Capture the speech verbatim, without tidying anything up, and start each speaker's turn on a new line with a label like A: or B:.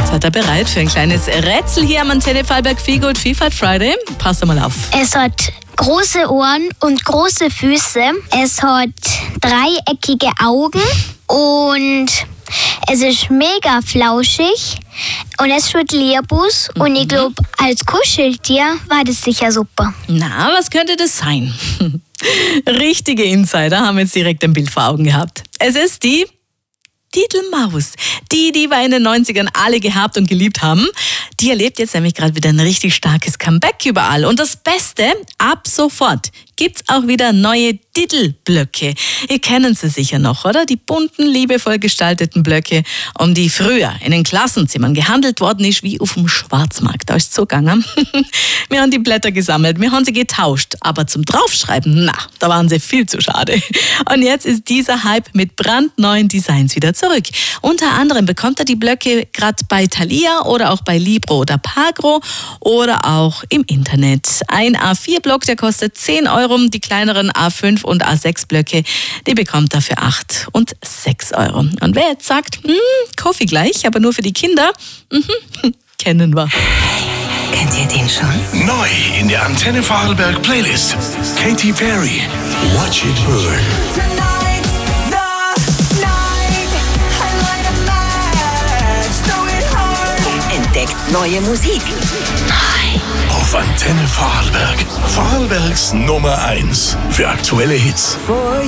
A: Seid ihr bereit für ein kleines Rätsel hier am Antenne Vorarlberg Feel Good Vielfalt Friday? Passt mal auf.
B: Es hat große Ohren und große Füße. Es hat dreieckige Augen und es ist mega flauschig und es schaut Leerbus mhm. und ich glaube, als Kuscheltier war das sicher super.
A: Na, was könnte das sein? Richtige Insider haben jetzt direkt ein Bild vor Augen gehabt. Es ist die Diddelmaus. Die, die wir in den neunzigern alle gehabt und geliebt haben, die erlebt jetzt nämlich gerade wieder ein richtig starkes Comeback überall. Und das Beste, ab sofort gibt's auch wieder neue Diddelblöcke. Ihr kennt sie sicher noch, oder? Die bunten, liebevoll gestalteten Blöcke, um die früher in den Klassenzimmern gehandelt worden ist, wie auf dem Schwarzmarkt. Da ist es so gegangen. Wir haben die Blätter gesammelt, wir haben sie getauscht, aber zum Draufschreiben, na, da waren sie viel zu schade. Und jetzt ist dieser Hype mit brandneuen Designs wieder zurück. Unter anderem bekommt er die Blöcke gerade bei Thalia oder auch bei Libro oder Pagro oder auch im Internet. Ein A vier Block, der kostet zehn Euro. Die kleineren A fünf und A sechs Blöcke, die bekommt er für acht und sechs Euro. Und wer jetzt sagt, hm, Kaffee gleich, aber nur für die Kinder, mhm, kennen wir.
C: Kennt ihr den schon?
D: Neu in der Antenne Vorarlberg Playlist. Katy Perry, Watch It Burn.
C: Entdeckt neue Musik.
D: Auf Antenne Vorarlberg. Vorarlbergs Nummer eins für aktuelle Hits.
C: For